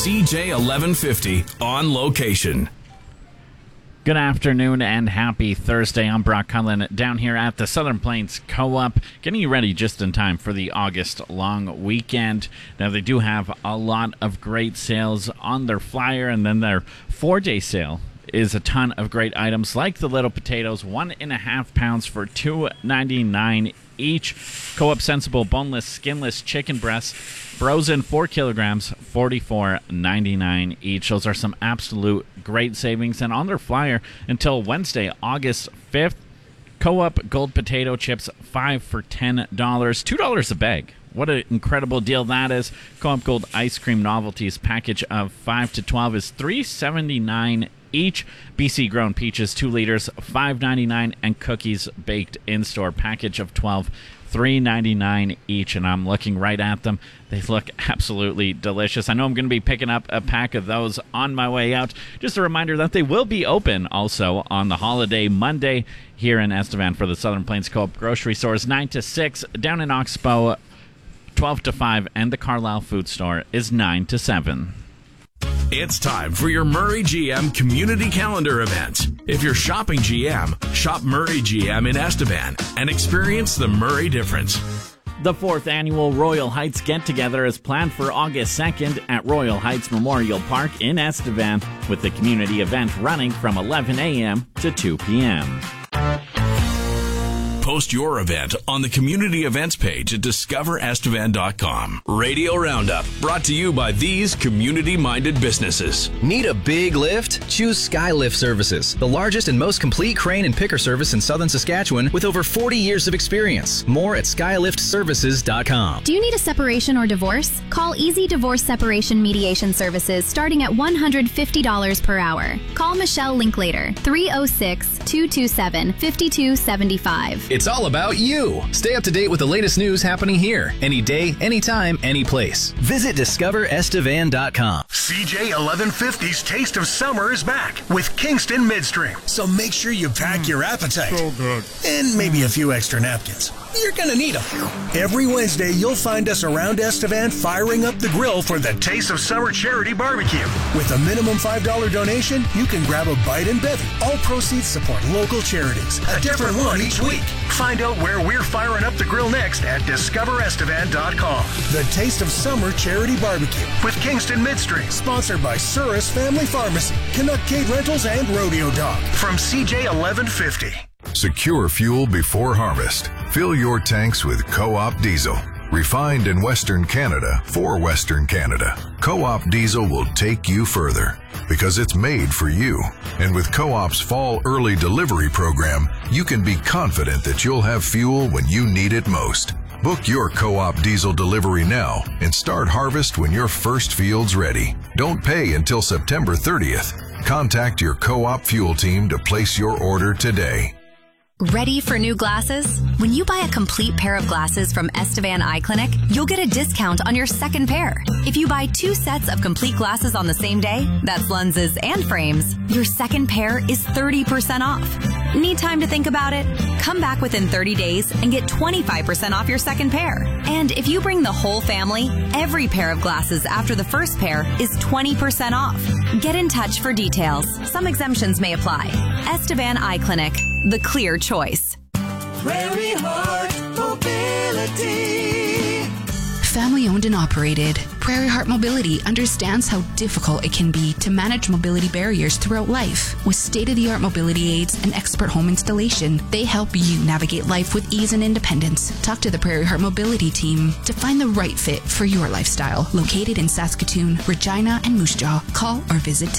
CJ 1150 on location. Good afternoon and happy Thursday. I'm Brock Cullen down here at the Southern Plains Co-op, getting you ready just in time for the August long weekend. Now, they do have a lot of great sales on their flyer, and then their 4-day sale is a ton of great items like the little potatoes, 1.5 pounds for $2.99 each. Co-op Sensible boneless, skinless chicken breasts, frozen 4 kilograms, $44.99 each. Those are some absolute great savings. And on their flyer until Wednesday, August 5th, Co-op Gold potato chips, 5 for $10, $2 a bag. What an incredible deal that is. Co-op Gold ice cream novelties package of 5 to 12 is $3.79 each. BC grown peaches, 2 liters, $5.99, and cookies baked in-store package of 12, $3.99 each. And I'm looking right at them. They look absolutely delicious. I know I'm going to be picking up a pack of those on my way out. Just a reminder that they will be open also on the holiday Monday here in Estevan for the Southern Plains Co-op grocery stores, 9 to 6, down in Oxbow 12 to 5, and the Carlisle Food Store is 9 to 7. It's time for your Murray GM community calendar event. If you're shopping GM, shop Murray GM in Estevan and experience the Murray difference. The 4th annual Royal Heights get-together is planned for August 2nd at Royal Heights Memorial Park in Estevan, with the community event running from 11 a.m. to 2 p.m. Post your event on the community events page at discoverestevan.com. Radio Roundup, brought to you by these community-minded businesses. Need a big lift? Choose Skylift Services, the largest and most complete crane and picker service in southern Saskatchewan with over 40 years of experience. More at skyliftservices.com. Do you need a separation or divorce? Call Easy Divorce Separation Mediation Services starting at $150 per hour. Call Michelle Linklater, 306-227-5275. It's all about you. Stay up to date with the latest news happening here, any day, anytime, any place. Visit discoverestevan.com. CJ 1150's Taste of Summer is back with Kingston Midstream. So make sure you pack your appetite. So good. And maybe a few extra napkins. You're going to need them. Every Wednesday, you'll find us around Estevan firing up the grill for the Taste of Summer Charity Barbecue. With a minimum $5 donation, you can grab a bite and bevy. All proceeds support local charities. A different one each week. Find out where we're firing up the grill next at discoverestevan.com. The Taste of Summer Charity Barbecue with Kingston Midstream. Sponsored by Surus Family Pharmacy, Canuck-Cade Rentals, and Rodeo Dog. From CJ 1150. Secure fuel before harvest. Fill your tanks with Co-op Diesel. Refined in Western Canada for Western Canada. Co-op Diesel will take you further because it's made for you. And with Co-op's Fall Early Delivery program, you can be confident that you'll have fuel when you need it most. Book your Co-op Diesel delivery now and start harvest when your first field's ready. Don't pay until September 30th. Contact your Co-op fuel team to place your order today. Ready for new glasses? When you buy a complete pair of glasses from Estevan Eye Clinic, you'll get a discount on your second pair. If you buy 2 sets of complete glasses on the same day, that's lenses and frames, your second pair is 30% off. Need time to think about it? Come back within 30 days and get 25% off your second pair. And if you bring the whole family, every pair of glasses after the first pair is 20% off. Get in touch for details. Some exemptions may apply. Estevan Eye Clinic, the clear choice. Prairie Heart Mobility. Family owned and operated, Prairie Heart Mobility understands how difficult it can be to manage mobility barriers throughout life. With state-of-the-art mobility aids and expert home installation, they help you navigate life with ease and independence. Talk to the Prairie Heart Mobility team to find the right fit for your lifestyle. Located in Saskatoon, Regina, and Moose Jaw. Call or visit